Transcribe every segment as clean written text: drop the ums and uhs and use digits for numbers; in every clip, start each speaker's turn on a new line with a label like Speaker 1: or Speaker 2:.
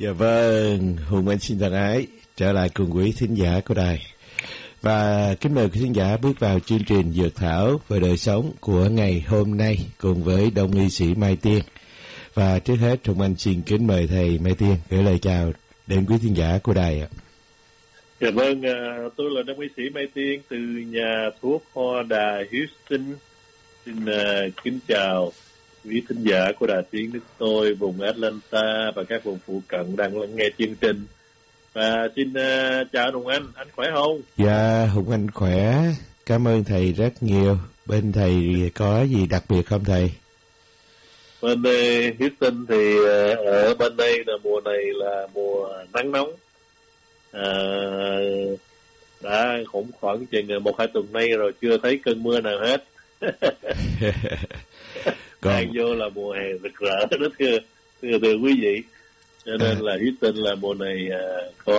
Speaker 1: Dạ vâng, Hùng Anh xin thân ái trở lại cùng quý thính giả của đài. Và kính mời quý thính giả bước vào chương trình Dược Thảo về đời sống của ngày hôm nay cùng với Đông y sĩ Mai Tiên. Và trước hết Hùng Anh xin kính mời thầy Mai Tiên gửi lời chào đến quý thính giả của đài ạ.
Speaker 2: Dạ vâng, tôi là Đông y sĩ Mai Tiên từ nhà thuốc Hoa Đà Houston. Xin kính chào quý thính giả của Đài Tiếng nước tôi, vùng Atlanta và các vùng phụ cận đang lắng nghe chương trình. Và xin chào Hùng anh khỏe không?
Speaker 1: Dạ, Hùng Anh khỏe, cảm ơn thầy rất nhiều. Bên thầy có gì đặc biệt không thầy?
Speaker 2: Bên Houston thì ở bên đây là mùa này là mùa nắng nóng. Đã khoảng chừng 1-2 tuần nay rồi chưa thấy cơn mưa nào hết. Đang vô là mùa hè rực rỡ đó thưa quý vị, cho nên là Houston là mùa này có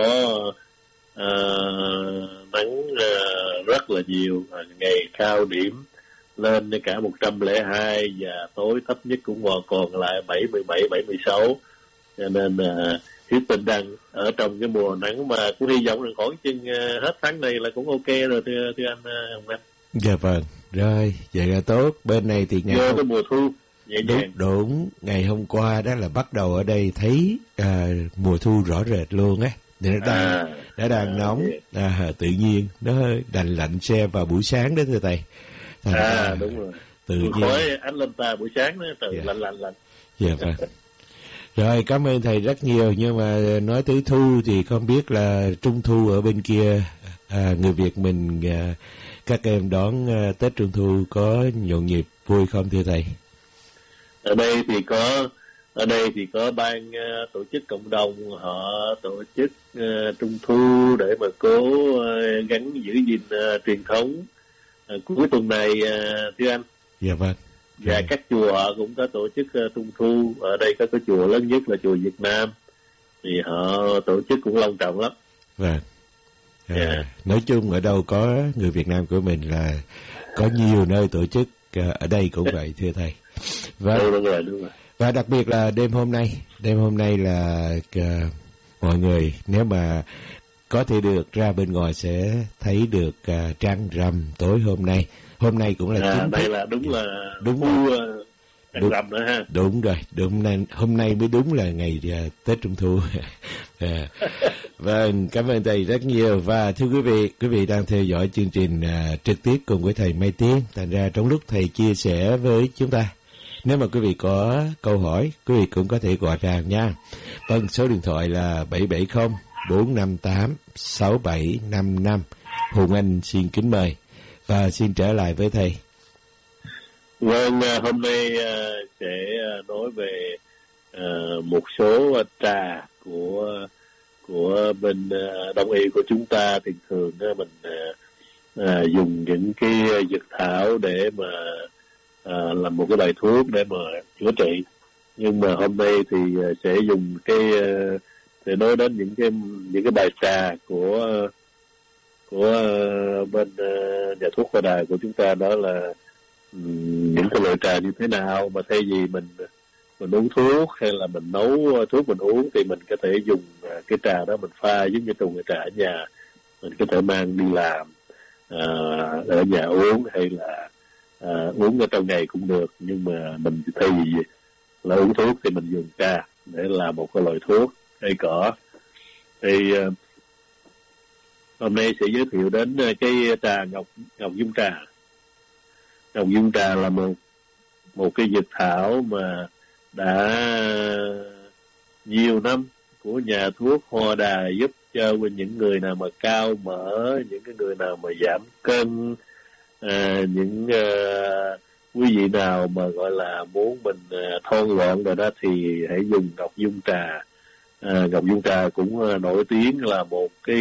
Speaker 2: nắng rất là nhiều, ngày cao điểm lên đến cả 102 và tối thấp nhất cũng còn lại 77, 76, cho nên Houston đang ở trong cái mùa nắng mà cũng hy vọng rằng khoảng chừng hết tháng này là cũng ok rồi thưa anh Hùng Anh.
Speaker 1: Dạ vâng, rồi vậy là tốt. Bên này thì ngày
Speaker 2: cái mùa thu
Speaker 1: đúng ngày hôm qua đó là bắt đầu ở đây thấy mùa thu rõ rệt luôn á. Nó đang nóng, tự nhiên nó đành lạnh xe vào buổi sáng đó thưa thầy.
Speaker 2: Đúng rồi.
Speaker 1: Tự nhiên
Speaker 2: khói ánh lên ta buổi sáng đó, lạnh.
Speaker 1: Dạ vâng. Rồi cảm ơn thầy rất nhiều, nhưng mà nói tới thu thì không biết là Trung thu ở bên kia người Việt mình các em đón Tết Trung thu có nhộn nhịp vui không thưa thầy?
Speaker 2: Ở đây thì có ban tổ chức cộng đồng họ tổ chức Trung thu để mà cố gắng giữ gìn truyền thống. Cuối tuần này thưa anh.
Speaker 1: Dạ vâng.
Speaker 2: Và các chùa họ cũng có tổ chức Trung thu. Ở đây có cái chùa lớn nhất là chùa Việt Nam, thì họ tổ chức cũng long trọng lắm.
Speaker 1: Vâng. Nói chung ở đâu có người Việt Nam của mình là có nhiều nơi tổ chức, ở đây cũng vậy thưa thầy.
Speaker 2: Đúng rồi.
Speaker 1: Và đặc biệt là đêm hôm nay là mọi người nếu mà có thể được ra bên ngoài sẽ thấy được trăng rằm tối hôm nay cũng là chính
Speaker 2: đây là đúng trăng rằm nữa ha.
Speaker 1: Đúng rồi, hôm nay mới đúng là ngày Tết Trung thu. Vâng, cảm ơn thầy rất nhiều. Và thưa quý vị đang theo dõi chương trình trực tiếp cùng với thầy Mai Tiên. Thành ra trong lúc thầy chia sẻ với chúng ta, nếu mà quý vị có câu hỏi, quý vị cũng có thể gọi ra nha. Vâng, số điện thoại là 770-458-6755. Hùng Anh xin kính mời và xin trở lại với thầy.
Speaker 2: Vâng, hôm nay sẽ nói về một số trà của bên đông y của chúng ta. Thì thường mình dùng những cái dược thảo để mà làm một cái bài thuốc để mà chữa trị, nhưng mà hôm nay thì sẽ dùng để nói đến những cái bài trà của bên nhà thuốc Hoa Đà của chúng ta. Đó là những cái loại trà như thế nào mà thay vì mình uống thuốc hay là mình nấu thuốc mình uống, thì mình có thể dùng cái trà đó mình pha giống như trùng cái trà ở nhà, mình có thể mang đi làm ở nhà uống, hay là uống ở trong ngày cũng được. Nhưng mà mình thay vì là uống thuốc thì mình dùng trà để làm một cái loại thuốc cây cỏ. Thì hôm nay sẽ giới thiệu đến cái trà ngọc dung trà. Ngọc dung trà là một cái dược thảo mà đã nhiều năm của nhà thuốc Hoa Đà giúp cho những người nào mà cao mỡ, những cái người nào mà giảm cân, những quý vị nào mà gọi là muốn mình thon gọn rồi đó thì hãy dùng ngọc dung trà. Ngọc dung trà cũng nổi tiếng là một cái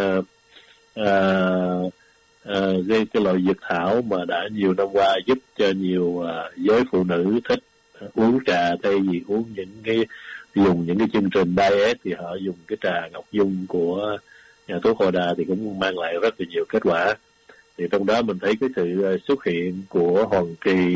Speaker 2: loại dược thảo mà đã nhiều năm qua giúp cho nhiều giới phụ nữ thích uống trà, thay vì dùng những cái chương trình diet thì họ dùng cái trà ngọc dung của nhà thuốc Hoa Đà thì cũng mang lại rất là nhiều kết quả. Thì trong đó mình thấy cái sự xuất hiện của Hoàng Kỳ